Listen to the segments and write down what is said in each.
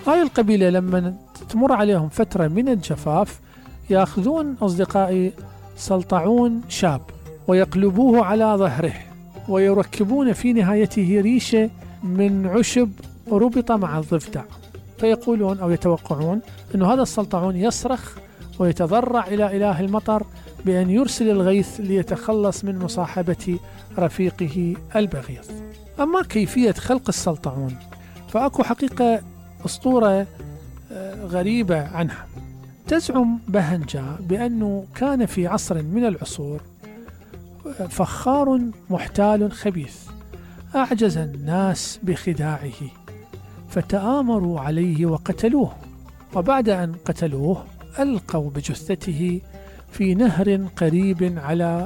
هاي القبيلة لما تمر عليهم فترة من الجفاف يأخذون أصدقائي سلطعون شاب ويقلبوه على ظهره ويركبون في نهايته ريشة من عشب ربط مع الضفدع، فيقولون أو يتوقعون أن هذا السلطعون يصرخ ويتضرع إلى إله المطر بأن يرسل الغيث ليتخلص من مصاحبة رفيقه البغيض. أما كيفية خلق السلطعون فأكو حقيقة أسطورة غريبة عنها. تزعم بهنجا بأنه كان في عصر من العصور فخار محتال خبيث أعجز الناس بخداعه فتآمروا عليه وقتلوه، وبعد أن قتلوه ألقوا بجثته في نهر قريب على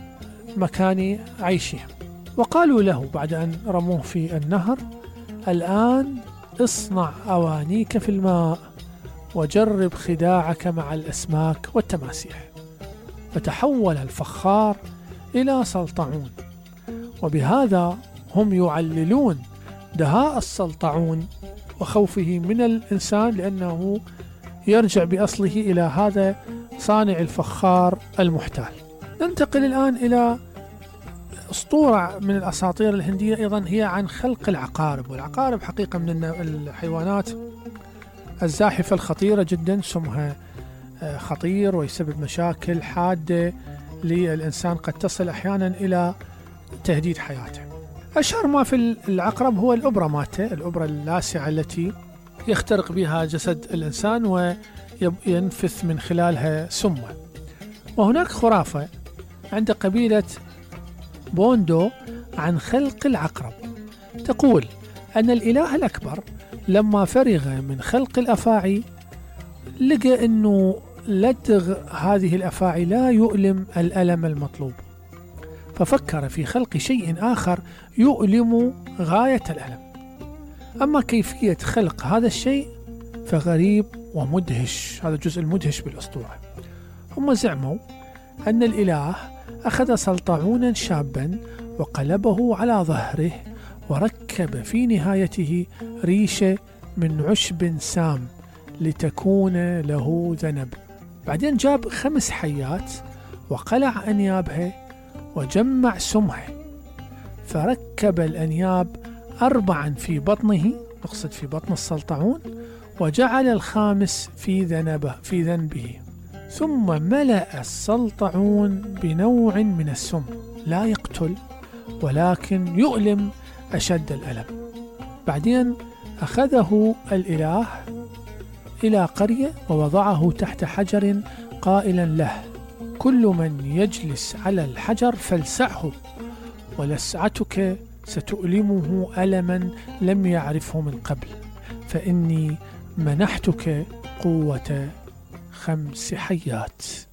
مكان عيشهم، وقالوا له بعد أن رموه في النهر: الآن اصنع أوانيك في الماء وجرب خداعك مع الأسماك والتماسيح. فتحول الفخار إلى سلطعون، وبهذا هم يعللون دهاء السلطعون وخوفه من الإنسان لأنه يرجع بأصله إلى هذا صانع الفخار المحتال. ننتقل الآن إلى أسطورة من الأساطير الهندية أيضا هي عن خلق العقارب، والعقارب حقيقة من الحيوانات الزاحفة الخطيرة جدا، سمها خطير ويسبب مشاكل حادة للإنسان قد تصل أحيانا إلى تهديد حياته. أشهر ما في العقرب هو الأبرة ماته، الأبرة اللاسعة التي يخترق بها جسد الإنسان وينفث من خلالها سمه. وهناك خرافة عند قبيلة بوندو عن خلق العقرب، تقول أن الإله الأكبر لما فرغ من خلق الأفاعي لقى أنه لدغ هذه الأفاعي لا يؤلم الألم المطلوب، ففكر في خلق شيء آخر يؤلم غاية الألم. أما كيفية خلق هذا الشيء فغريب ومدهش، هذا الجزء المدهش بالأسطورة. هم زعموا أن الإله أخذ سلطعونا شابا وقلبه على ظهره وركب في نهايته ريشة من عشب سام لتكون له ذنب. بعدين جاب 5 حيات وقلع أنيابها وجمع سمها، فركب الأنياب 4 في بطنه، نقصد في بطن السلطعون، وجعل ال5 في ذنبه، ثم ملأ السلطعون بنوع من السم لا يقتل ولكن يؤلم أشد الألم. بعدين أخذه الإله إلى قرية ووضعه تحت حجر قائلا له: كل من يجلس على الحجر فلسعه، ولسعتك ستؤلمه ألما لم يعرفه من قبل، فإني منحتك قوة 5 حيات.